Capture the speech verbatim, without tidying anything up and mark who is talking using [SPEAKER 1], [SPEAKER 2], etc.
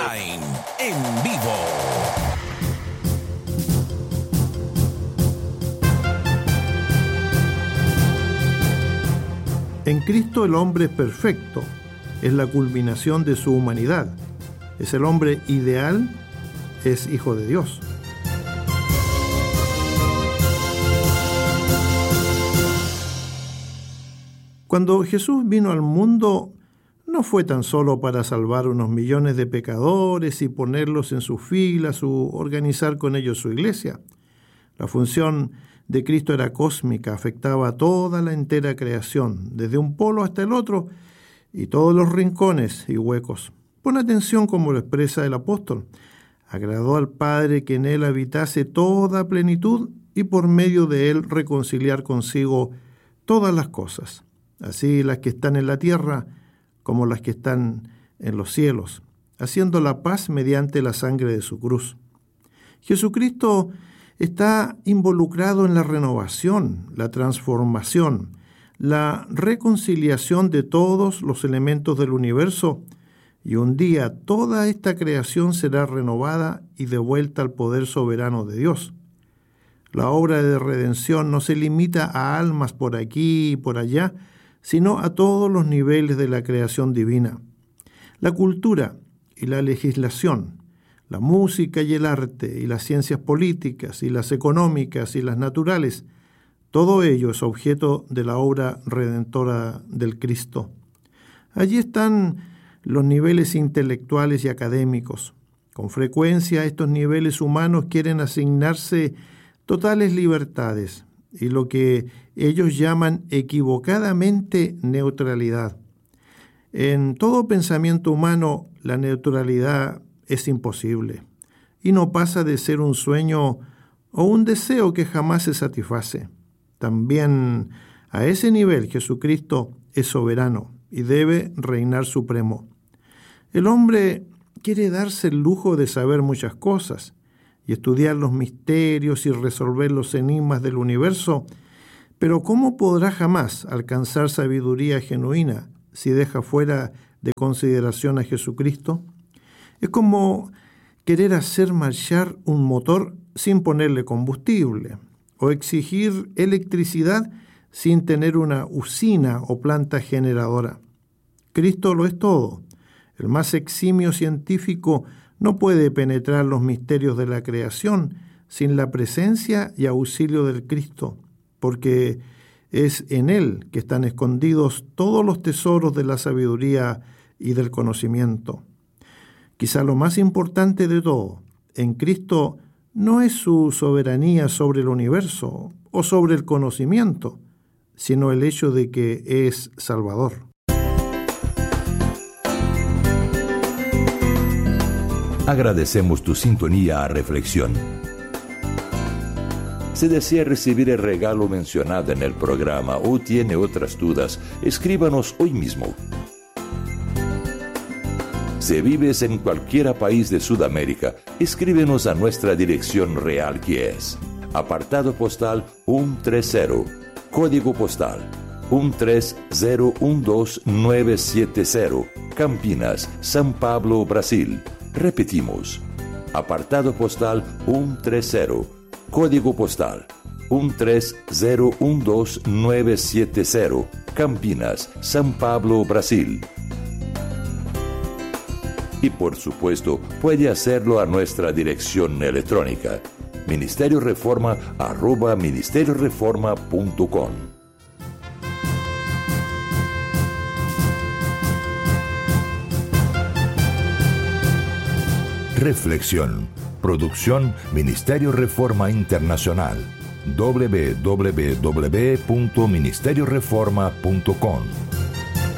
[SPEAKER 1] Online, en vivo.
[SPEAKER 2] En Cristo el hombre es perfecto, es la culminación de su humanidad, es el hombre ideal, es hijo de Dios. Cuando Jesús vino al mundo, no fue tan solo para salvar unos millones de pecadores y ponerlos en sus filas o organizar con ellos su iglesia. La función de Cristo era cósmica, afectaba a toda la entera creación, desde un polo hasta el otro, y todos los rincones y huecos. Pon atención como lo expresa el apóstol. Agradó al Padre que en él habitase toda plenitud y por medio de él reconciliar consigo todas las cosas, así las que están en la tierra como las que están en los cielos, haciendo la paz mediante la sangre de su cruz. Jesucristo está involucrado en la renovación, la transformación, la reconciliación de todos los elementos del universo, y un día toda esta creación será renovada y devuelta al poder soberano de Dios. La obra de redención no se limita a almas por aquí y por allá, sino a todos los niveles de la creación divina. La cultura y la legislación, la música y el arte, y las ciencias políticas, y las económicas, y las naturales, todo ello es objeto de la obra redentora del Cristo. Allí están los niveles intelectuales y académicos. Con frecuencia a estos niveles humanos quieren asignarse totales libertades, y lo que ellos llaman equivocadamente neutralidad. En todo pensamiento humano, la neutralidad es imposible, y no pasa de ser un sueño o un deseo que jamás se satisface. También a ese nivel Jesucristo es soberano y debe reinar supremo. El hombre quiere darse el lujo de saber muchas cosas y estudiar los misterios y resolver los enigmas del universo, pero ¿cómo podrá jamás alcanzar sabiduría genuina si deja fuera de consideración a Jesucristo? Es como querer hacer marchar un motor sin ponerle combustible, o exigir electricidad sin tener una usina o planta generadora. Cristo lo es todo. El más eximio científico no puede penetrar los misterios de la creación sin la presencia y auxilio del Cristo, porque es en Él que están escondidos todos los tesoros de la sabiduría y del conocimiento. Quizá lo más importante de todo, en Cristo no es su soberanía sobre el universo o sobre el conocimiento, sino el hecho de que es Salvador.
[SPEAKER 3] Agradecemos tu sintonía a Reflexión. Si desea recibir el regalo mencionado en el programa o tiene otras dudas, escríbanos hoy mismo. Si vives en cualquier país de Sudamérica, escríbenos a nuestra dirección real, que es apartado postal ciento treinta, código postal uno tres cero uno dos nueve siete cero, Campinas, São Paulo, Brasil. Repetimos, apartado postal ciento treinta, código postal uno tres cero uno dos nueve siete cero, Campinas, São Paulo, Brasil. Y por supuesto, puede hacerlo a nuestra dirección electrónica, ministerio reforma arroba ministerio reforma punto com. Reflexión. Producción Ministerio Reforma Internacional. doble u doble u doble u punto ministerio reforma punto com.